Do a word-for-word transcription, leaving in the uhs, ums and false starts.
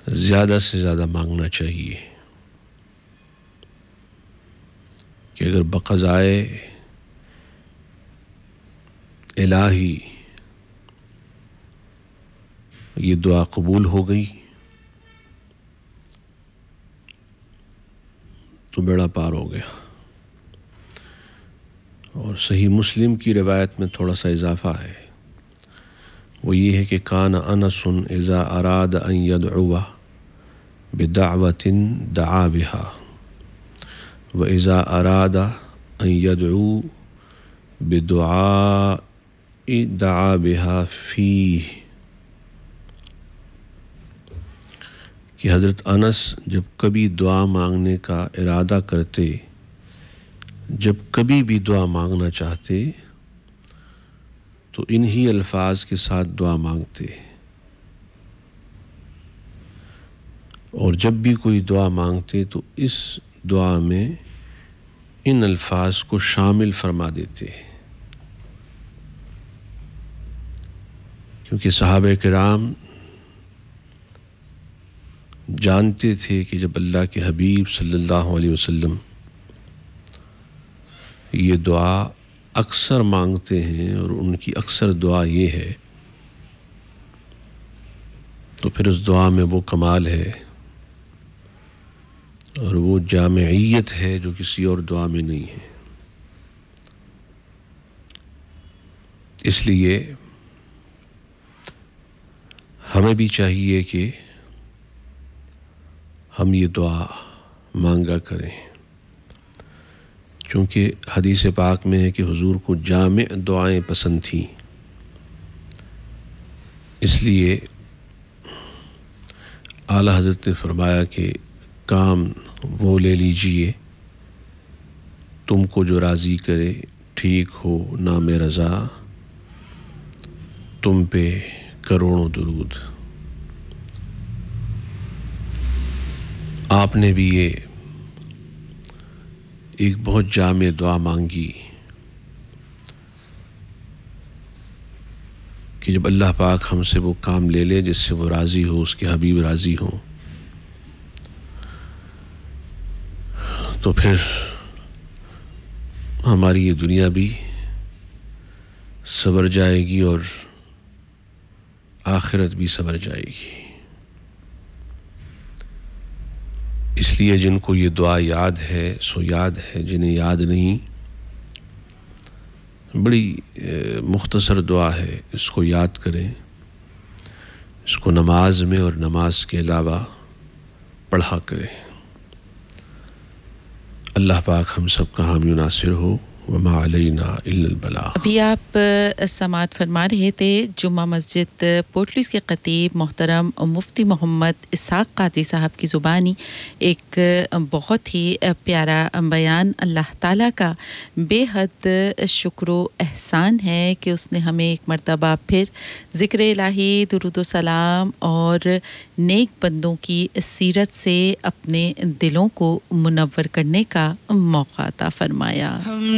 زیادہ سے زیادہ مانگنا چاہیے کہ اگر بقضائے الہی یہ دعا قبول ہو گئی تو بیڑا پار ہو گیا. اور صحیح مسلم کی روایت میں تھوڑا سا اضافہ ہے، وہ یہ ہے کہ کان انس اذا اراد ان يدعو بدعوة دعا بها واذا اراد ان يدعو بدعاء دعا بها فيه، کہ حضرت انس جب کبھی دعا مانگنے کا ارادہ کرتے، جب کبھی بھی دعا مانگنا چاہتے تو انہی الفاظ کے ساتھ دعا مانگتے، اور جب بھی کوئی دعا مانگتے تو اس دعا میں ان الفاظ کو شامل فرما دیتے، کیونکہ صحابہ کرام جانتے تھے کہ جب اللہ کے حبیب صلی اللہ علیہ وسلم یہ دعا اکثر مانگتے ہیں اور ان کی اکثر دعا یہ ہے تو پھر اس دعا میں وہ کمال ہے اور وہ جامعیت ہے جو کسی اور دعا میں نہیں ہے. اس لیے ہمیں بھی چاہیے کہ ہم یہ دعا مانگا کریں، چونکہ حدیث پاک میں ہے کہ حضور کو جامع دعائیں پسند تھیں. اس لیے اعلیٰ حضرت نے فرمایا کہ کام وہ لے لیجئے تم کو جو راضی کرے، ٹھیک ہو نام رضا تم پہ کروڑوں درود. آپ نے بھی یہ ایک بہت جامع دعا مانگی کہ جب اللہ پاک ہم سے وہ کام لے لے جس سے وہ راضی ہو، اس کے حبیب راضی ہوں، تو پھر ہماری یہ دنیا بھی سنور جائے گی اور آخرت بھی سنور جائے گی. اس لیے جن کو یہ دعا یاد ہے سو یاد ہے، جنہیں یاد نہیں بڑی مختصر دعا ہے، اس کو یاد کریں، اس کو نماز میں اور نماز کے علاوہ پڑھا کریں. اللہ پاک ہم سب کا حامی و ناصر ہو. وما علینا الا البلاغ. ابھی آپ سماعت فرما رہے تھے جمعہ مسجد پورٹلیز کے خطیب محترم مفتی محمد اسحاق قادری صاحب کی زبانی ایک بہت ہی پیارا بیان. اللہ تعالیٰ کا بے حد شکر و احسان ہے کہ اس نے ہمیں ایک مرتبہ پھر ذکر الہی، درود و سلام اور نیک بندوں کی سیرت سے اپنے دلوں کو منور کرنے کا موقع عطا فرمایا.